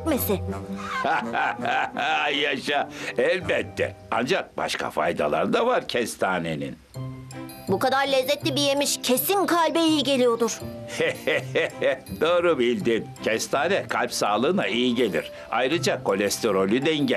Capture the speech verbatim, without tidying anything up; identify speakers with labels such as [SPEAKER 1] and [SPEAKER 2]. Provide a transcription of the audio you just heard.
[SPEAKER 1] etmesi.
[SPEAKER 2] Yaşa, elbette. Ancak başka faydaları da var kestanenin.
[SPEAKER 1] Bu kadar lezzetli bir yemiş kesin kalbe iyi geliyordur.
[SPEAKER 2] Doğru bildin. Kestane kalp sağlığına iyi gelir. Ayrıca kolesterolü denge.